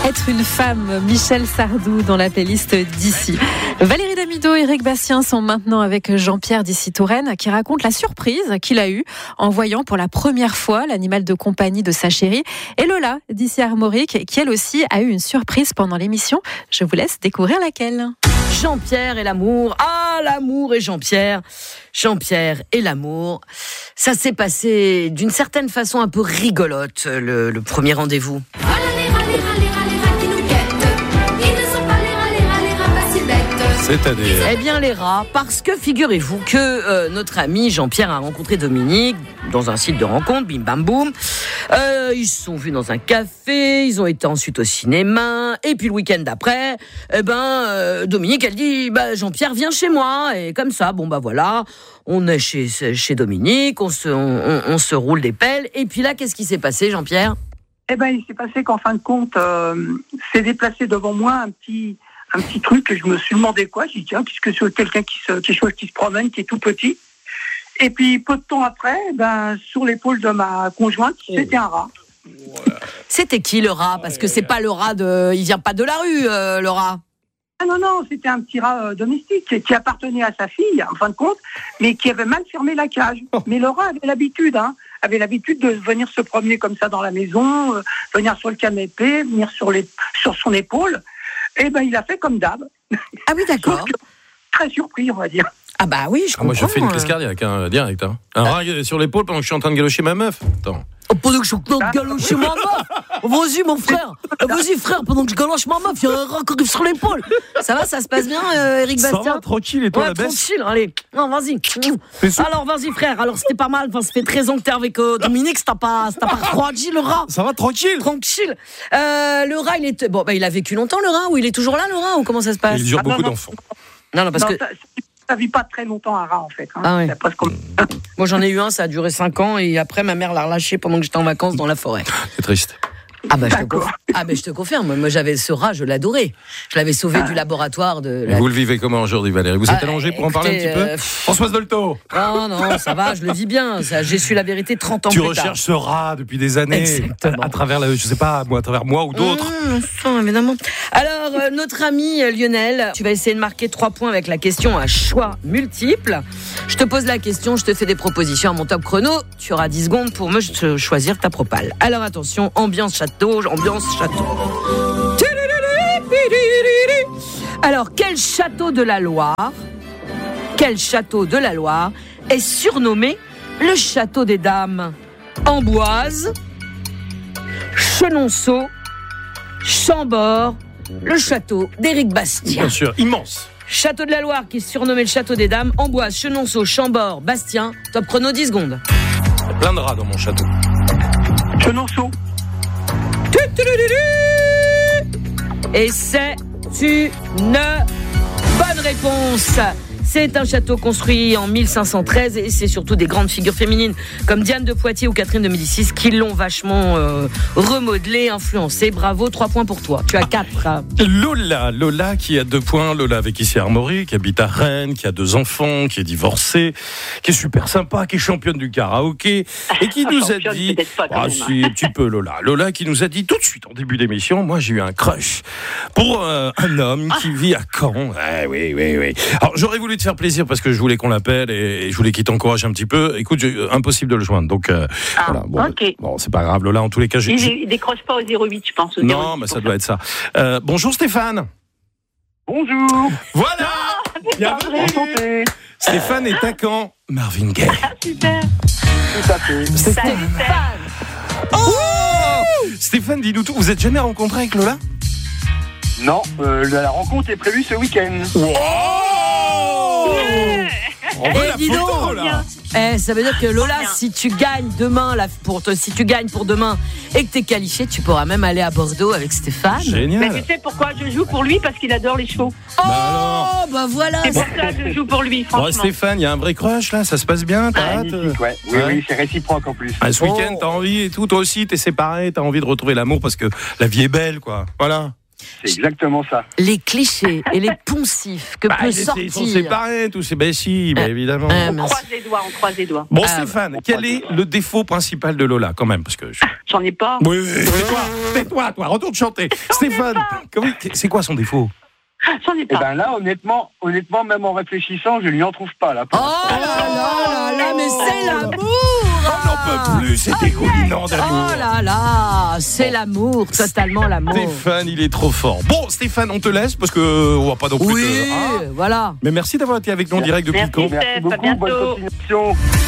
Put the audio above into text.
Être une femme, Michel Sardou dans la playlist d'ici. Valérie Damido et Eric Bastien sont maintenant avec Jean-Pierre d'ici Touraine qui raconte la surprise qu'il a eue en voyant pour la première fois l'animal de compagnie de sa chérie. Et Lola d'ici Armorique qui elle aussi a eu une surprise pendant l'émission. Je vous laisse découvrir laquelle. Jean-Pierre et l'amour. Ah, l'amour et Jean-Pierre. Jean-Pierre et l'amour. Ça s'est passé d'une certaine façon un peu rigolote, le premier rendez-vous. C'est-à-dire Eh bien les rats, parce que figurez-vous que notre ami Jean-Pierre a rencontré Dominique dans un site de rencontre, bim bam boum. Ils se sont vus dans un café, ils ont été ensuite au cinéma, et puis le week-end d'après, Dominique elle dit Jean-Pierre viens chez moi, et comme ça, voilà, on est chez Dominique, on se roule des pelles, et puis là qu'est-ce qui s'est passé Jean-Pierre ? Il s'est passé qu'en fin de compte, s'est déplacé devant moi un petit truc, et je me suis demandé quoi. J'ai dit tiens, puisque c'est quelqu'un qui se promène, qui est tout petit. Et puis peu de temps après, sur l'épaule de ma conjointe, c'était un rat. C'était qui le rat ? Parce que c'est pas le rat il vient pas de la rue, le rat. Ah non, c'était un petit rat domestique qui appartenait à sa fille, en fin de compte, mais qui avait mal fermé la cage. Mais le rat avait l'habitude de venir se promener comme ça dans la maison, venir sur le canapé, venir sur son épaule. Et il a fait comme d'hab. Ah oui, d'accord. Très surpris, on va dire. Ah bah oui, je comprends. Moi, je fais une crise cardiaque, direct. Un rat sur l'épaule pendant que je suis en train de galocher ma meuf. Attends. Pendant que je suis en train de galocher ma meuf. Vas-y, mon frère. Vas-y, frère, pendant que je galoche ma meuf, il y a un rat qui arrive sur l'épaule. Ça va, ça se passe bien, Eric Bastien ? Ça va, tranquille, et toi, la baisse ? Tranquille, allez. Non, vas-y. Alors, vas-y, frère. Alors, c'était pas mal. Enfin, ça fait 13 ans que t'es avec Dominique. Ça t'a pas refroidi, le rat ? Ça va, tranquille ? Tranquille. Le rat, il a vécu longtemps, le rat ? Ou il est toujours là, le rat ? Ou comment ça se passe ? Il dure beaucoup d'enfants. Non, parce que... Ça vit pas très longtemps un rat en fait. Ah oui. Moi j'en ai eu un, ça a duré 5 ans et après ma mère l'a relâché pendant que j'étais en vacances dans la forêt. C'est triste. Je te confirme. Moi j'avais ce rat, je l'adorais. Je l'avais sauvé du laboratoire de. Vous le vivez comment aujourd'hui, Valérie ? Vous êtes allongée pour en parler un petit peu ? Françoise Dolto. Non, ça va, je le vis bien. J'ai su la vérité 30 ans plus tard. Tu recherches ce rat depuis des années. Exactement. À travers, à travers moi ou d'autres. Évidemment. Alors, notre ami Lionel, tu vas essayer de marquer 3 points avec la question à choix multiples. Je te pose la question, je te fais des propositions à mon top chrono. Tu auras 10 secondes pour me choisir ta propale. Alors attention, ambiance château. Alors, quel château de la Loire est surnommé le château des dames ? Amboise, Chenonceau, Chambord, le château d'Éric Bastien. Bien sûr, immense. Château de la Loire qui est surnommé le château des dames, Amboise, Chenonceau, Chambord, Bastien. Top chrono 10 secondes. Il y a plein de rats dans mon château. Chenonceau. Et c'est une bonne réponse. C'est un château construit en 1513 et c'est surtout des grandes figures féminines comme Diane de Poitiers ou Catherine de Médicis qui l'ont vachement remodelé, influencé. Bravo, 3 points pour toi. Tu as 4. Lola qui a 2 points. Lola avec ici Armorique, qui habite à Rennes, qui a 2 enfants, qui est divorcée, qui est super sympa, qui est championne du karaoké et qui nous a dit... si, un petit peu Lola. Lola qui nous a dit tout de suite en début d'émission, moi j'ai eu un crush pour un homme qui vit à Caen. Oui. Alors j'aurais voulu te faire plaisir parce que je voulais qu'on l'appelle et je voulais qu'il t'encourage un petit peu. Écoute, impossible de le joindre. Donc voilà. Bon, c'est pas grave. Lola, en tous les cas, il décroche pas au 08, je pense. Non, mais ça doit être ça. Bonjour Stéphane. Bonjour. Voilà. Bienvenue. Stéphane est à Caen. Marvin Gaye. Super. Tout à fait. Stéphane. Stéphane, dis-nous tout. Vous êtes jamais rencontré avec Lola ? Non, la rencontre est prévue ce week-end. On veut la photo, là. Ça veut dire que Lola, si tu gagnes demain si tu gagnes pour demain et que t'es qualifié, tu pourras même aller à Bordeaux avec Stéphane. Génial. Mais tu sais pourquoi je joue pour lui ? Parce qu'il adore les chevaux. Voilà. C'est pour ça que je joue pour lui, franchement. Bon, Stéphane, il y a un vrai crush là, ça se passe bien, t'as hâte ? Oui, c'est réciproque en plus. Ce week-end, t'as envie et tout, toi aussi, t'es séparé, t'as envie de retrouver l'amour parce que la vie est belle, quoi. Voilà. C'est exactement ça. Les clichés et les poncifs que peut sortir. Ils sont séparés, tous ces si, mais évidemment. On croise les doigts. Bon, Stéphane, quel est le défaut principal de Lola, quand même, parce que j'en ai pas. Oui, tais-toi, retourne chanter. Stéphane, c'est quoi son défaut? J'en ai pas. Et ben là, honnêtement, même en réfléchissant, je lui en trouve pas là. Oh là, mais c'est l'amour. On n'en peut plus, c'est dégoulinant d'amour. Oh là là, c'est l'amour, totalement l'amour. Stéphane, il est trop fort. Bon, Stéphane, on te laisse parce que on va pas non plus. Oui, voilà. Mais merci d'avoir été avec nous en direct depuis Caen. Merci beaucoup, bonne continuation.